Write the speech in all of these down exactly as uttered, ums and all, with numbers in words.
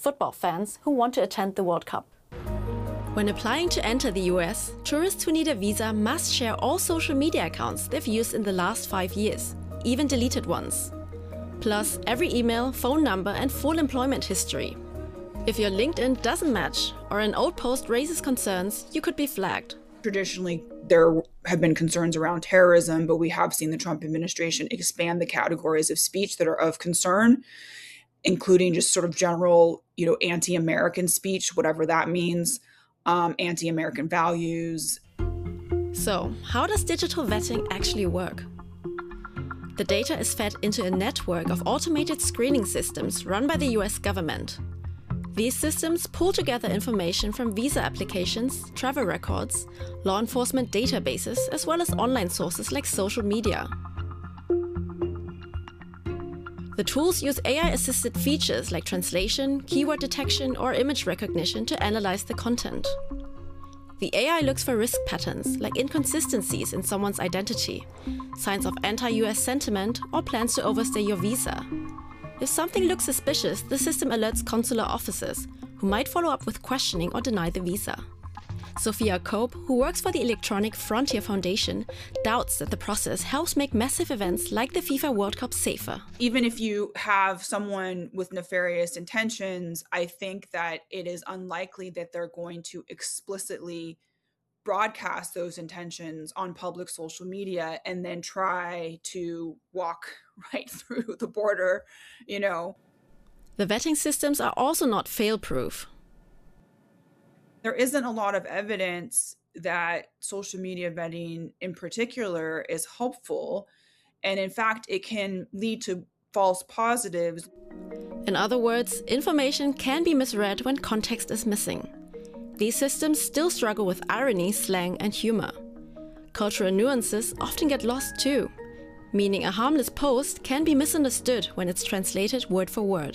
football fans who want to attend the World Cup. When applying to enter the U S, tourists who need a visa must share all social media accounts they've used in the last five years, even deleted ones. Plus every email, phone number and full employment history. If your LinkedIn doesn't match or an old post raises concerns, you could be flagged. Traditionally, there have been concerns around terrorism, but we have seen the Trump administration expand the categories of speech that are of concern, including just sort of general, you know, anti-American speech, whatever that means, um, anti-American values. So, how does digital vetting actually work? The data is fed into a network of automated screening systems run by the U S government. These systems pull together information from visa applications, travel records, law enforcement databases, as well as online sources like social media. The tools use A I-assisted features like translation, keyword detection, or image recognition to analyze the content. The A I looks for risk patterns, like inconsistencies in someone's identity, signs of anti-U S sentiment, or plans to overstay your visa. If something looks suspicious, the system alerts consular officers, who might follow up with questioning or deny the visa. Sophia Cope, who works for the Electronic Frontier Foundation, doubts that the process helps make massive events like the FIFA World Cup safer. Even if you have someone with nefarious intentions, I think that it is unlikely that they're going to explicitly broadcast those intentions on public social media and then try to walk right through the border, you know. The vetting systems are also not fail-proof. There isn't a lot of evidence that social media vetting in particular is helpful. And in fact, it can lead to false positives. In other words, information can be misread when context is missing. These systems still struggle with irony, slang, and humor. Cultural nuances often get lost too, meaning a harmless post can be misunderstood when it's translated word for word.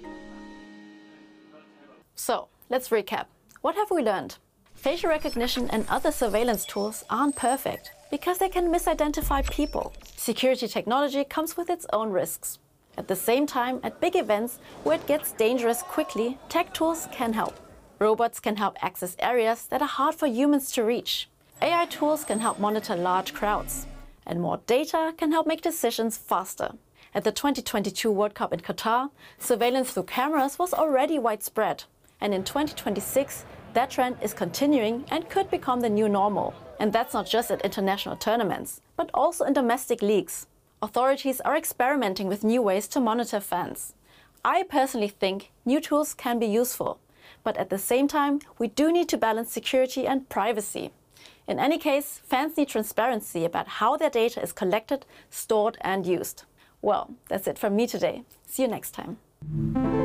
So, let's recap. What have we learned? Facial recognition and other surveillance tools aren't perfect because they can misidentify people. Security technology comes with its own risks. At the same time, at big events where it gets dangerous quickly, tech tools can help. Robots can help access areas that are hard for humans to reach. A I tools can help monitor large crowds. And more data can help make decisions faster. At the twenty twenty-two World Cup in Qatar, surveillance through cameras was already widespread. And in twenty twenty-six, that trend is continuing and could become the new normal. And that's not just at international tournaments, but also in domestic leagues. Authorities are experimenting with new ways to monitor fans. I personally think new tools can be useful. But at the same time, we do need to balance security and privacy. In any case, fans need transparency about how their data is collected, stored, and used. Well, that's it from me today. See you next time.